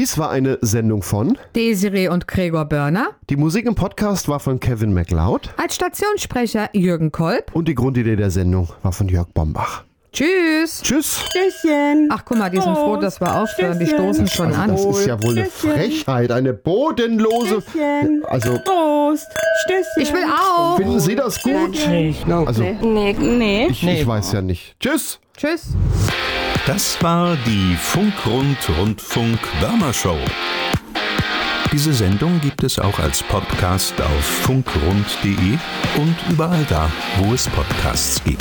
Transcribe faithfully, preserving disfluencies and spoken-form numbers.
Dies war eine Sendung von Desiree und Gregor Börner. Die Musik im Podcast war von Kevin MacLeod. Als Stationssprecher Jürgen Kolb. Und die Grundidee der Sendung war von Jörg Bombach. Tschüss. Tschüss. Tschüsschen. Ach, guck mal, die sind froh, dass wir aufhören. Die stoßen schon Also, an. das ist ja wohl eine Stößchen. Frechheit, eine bodenlose... Stößchen. Also, Prost. Stößchen. Ich will auch. finden Sie das gut? Also, Nee, nee. ich, ich weiß ja nicht. Tschüss. Tschüss. Das war die Funkrund-Rundfunk-Börner-Show. Diese Sendung gibt es auch als Podcast auf funkrund punkt de und überall da, wo es Podcasts gibt.